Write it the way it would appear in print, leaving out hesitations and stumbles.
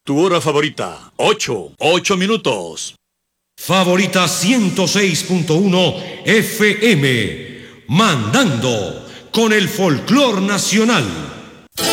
Tu hora favorita, 8 minutos. Favorita 106.1 FM, mandando con el folclor nacional.